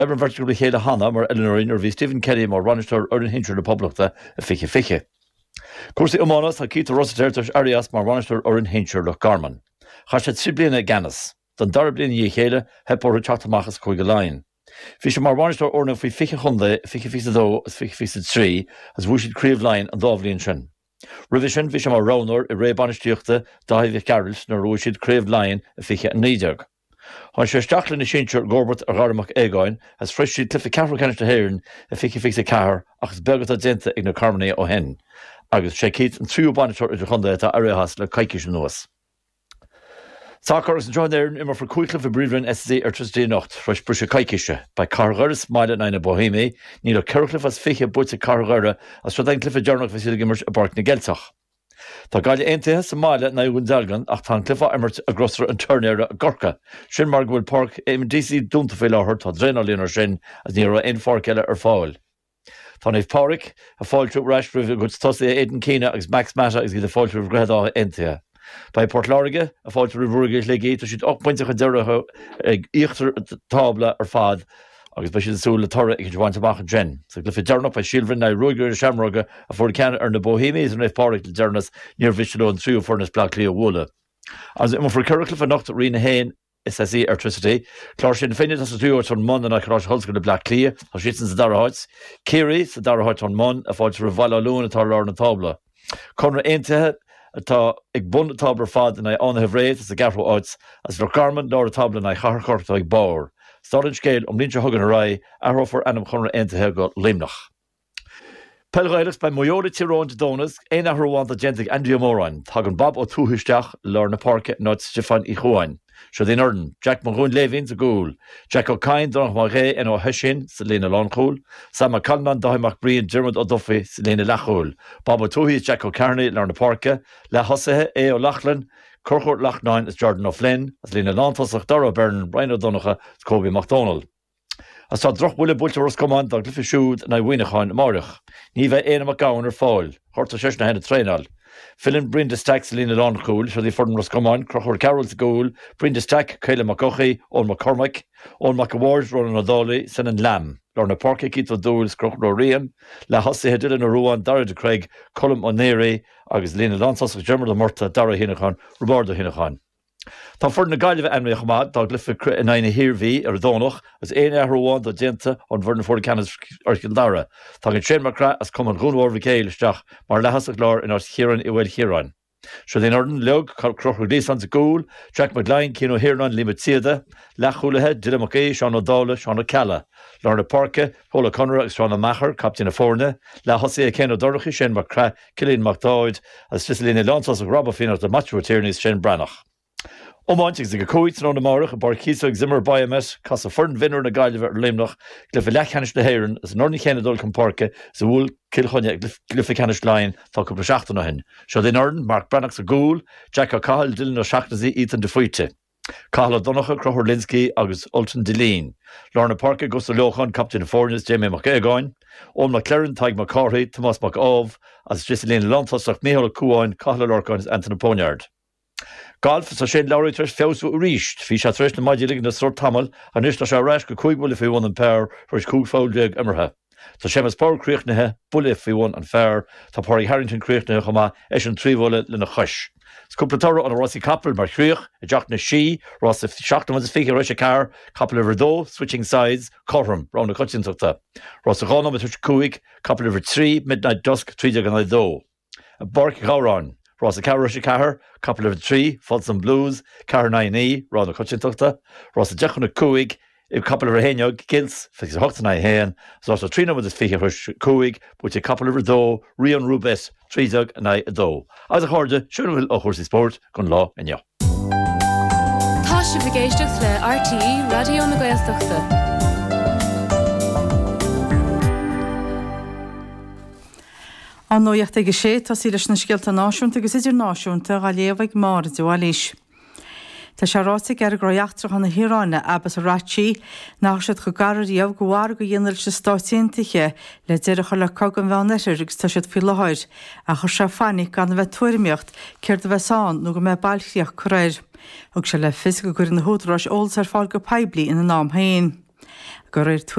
ever vertical chéile hana mar Eleanor ví Stephen Kelly mar Ronistor ar an hintre na poblachta a fiche. Cuasaí Ómánas a cíta Rosatertas Arias mar Ronistor ar an hintre le Garman. Chas sé 3 bliana ganas, don 10 bliana chéile hepóir teachtamachas chuig go láin. Bhí sé mar Ronistor orna faoi fiche chunda, fiche fisa 2 as fiche fisa 3 as bhuaisiad críomh láin an dábhlíonn sin. Revision bhí sé mar Rónor i ré banistíochta Daithí Carroll na rúisiad críomh láin a fiche an nídeag. Chán sé steachlan na sinseir Gorbert a Gharmach Égáin as freisí clifa ceafra ceaniste héireann a fiche fisa cethir achas beagat a dinta ag na Carmanaí ó hen, agus sé cíd an tríú banistor idir chunda atá airithas le caiiciis an nuas. Sácar is an John Éireann imar for cuaiclah bríomhrann SSA ar trasdí nocht freis brúise caiiciise, ba cargharas maile na Bohéimé, ní le ceirclifh as fiche buite carghara as tro dain clifa dearnach fis gimmers a barc na Geltach. Tá gaile aontaithe sa maile na Dalgan ach tá clifa immert a grosra an turnéire a gorca. Sin mar bhfuil parc éim DC dúnta fé láthair tá dréanalíonar sin as ní ra ein fáceile ar fáil. Tá éh páric a fáiltrú reisbrih go tosaí éan cíine agus Max Mata agus iad a fáiltrú gradá aontaithe. Bei Port Láirge a fáiltrú bhúrgéis le géit siad 8 pointe go deirecha ag íochtar tábla ar fad agus ba siad súla torra ag bhaint amach an gen. So glyfa dearnach bei sílbhrin na ruigeir a seamróga a fór ceann ar na Bohéimés an éh páric le dearnas níor bhisiú an tríú fornas blach lí a bhla. As imar for ceirclifh a nacht rina héin SSA Electricity, chlár sin féine as a dúir an mon an a chrás holsgur le blach lí, a sitan sa daraháit, Céirí sa daraháit an mon a fáiltrú bhaile lún atá lár na tábla. Conra aontaithe atá ag bun tablar fad in anthebh réit as a gafró áits as le Garman lá a tabla na charchorta ag báir. Starrin scéil líonse thugan a ra athrófar anam chunra aontaithe go limnach. Pelghaileachs bei Moyora Tyrone de Donas, ein ahrúháin a gentig Andrea Moran, thagan Bob ó túhuisteach lár na parke not Stefan Ichuain. Seo dé Norden, Jack Maroon Levin sa gúil, Jack O'Kine donach mar ré en ó Hushin sa léna Lánchúil, Sam McCallman dahiach Brian Dermot ó Duffy sa léna Lachúil, Bob ó túhuis Jack O'Carney lár na parke, le hosathe ó Lachlan, Corchort Lachnain is Jordan O'Flynn, as léna Lántasach Dara Byrne, Brian O'Donocha, Kobe MacDonald. As tá droch bhuile builte ros comán dá glyfi siúd na bhuineáin marach. Ní bheith éana a gáin ar fáil, chuirta seis na hena tréinal. Philin Brinde Stack sa lína Lánchúil, se dí fordan ros comán, Crochor Carroll sa gúil, Brinde Stack, Caile McCuchy, Ón McCormack, Ón McAwards, Ronan O'Dolly, san an Lam. Lár na parca cíta dúil Crochor Rian, le hosathe Dylan O'Ruan, Dara de Craig, Colm O'Neary, agus lína Lántasach German le Morta, Dara Hinachan, Robardo Hinachan. Tá for na gaiileh anmé chamad dá glyfa in aine hirhí ar dónach as éine ahrúháin do dinta an bhurna fór canas arcil dara. Tá an tréin marcra as cum an gúnhór bhí céilisteach mar lehasach lár in ars chiaran i bhfuil chiaráin. Seo dén ordan leog crochú dísan sa gúil, Jack McLean cín ó hiarnáin limit siada, lechúlathe Dylan McGee, Sean O'Dowla, Sean O'Calla. Lár na parca, Paula Conra agus Sean O'Macher, captain na fórne, le hosaí a Ken O'Dorrachi, Shane McCra, Cillian McDowd, as Cisalina Lantos ag Robba Finas de Matthew Tierney's Shane Branach. Ómáintig sa go cúit nó na marach a bar císa ag Zimmer Biomet, cas a fern vinner na gaiileh ar limnach, glyfa lechanis na héireann as norni chénadul chun parca sa bhúil cilchonne glyfa canis lein tá cúpla seachtain na hin. Seo dé Norden, Mark Branach sa gúil, Jack O'Cahill, Dylan ó seachnaí Ethan de Fuite. Cahill O'Donocha, Crochor Linsky agus Ulton Deline. Lár na parca gus a leochan, captain na fórnes, Jamie McEagain, Ón McLaren, Taig McCarthy, Thomas McAuv, as Giselina Lantasach, Michael Cuáin, Cahill Lorcan, Anthony Ponyard. Golf sa sin lauritars féusú ríist, hí se treis na maidí ligin na sort tamil, a nus na se reis go chuig bula fiú an péir rois cúg fáildeag imirthe. Tá sémas pár críochnathe bula fiú an fearr, tá páirí Harrington críochnathe chumá éis an tríomhla le na chuis. Scúplatóra an Rossi Capel mar chríoch, a deach na sí, Ross seachtam is fiche rois a car, Capel over dó, switching sides, Corham, round na cutchinachta. Ross a gána mit cuig, Capel over 3, midnight dusk, 3 an dó. A barc gárán. Ross a Carrosh a Cahar, couple of 3, Folsom Blues, Car 9E, Rod a Cutchintuchta, Ross a Jechon a Cuig, a couple of Rehenyog, Gils, Fix a Hoxton I Hen, so also Trina with his figure Cuig, which a couple of Do, Rion Rubes, Trizog and I a Do. As a horde, sure will a horsey sport, gun law and yo. Tasha Vigation le RTE, Radio on the Gaeltuchta. An nóíocht ag sé tá sí leis na scialta náisiúnta agus idir náisiúnta a léomhaigh mar dúalís. Tá sé rása ar groiachtrach an na hirána abas a ratí nach siad go garir díomh go bhhar go dhéanail se stáitiantaige le deirecha le cogan bheanneir agus tá siad fi leáir a chu se fannig gan bheith tuairimiocht céir do bheitán nó go mé bailchíoch choréir, ag se le fis go gur na húdrás ólas ar fáil go peblií ina nám hain. Gur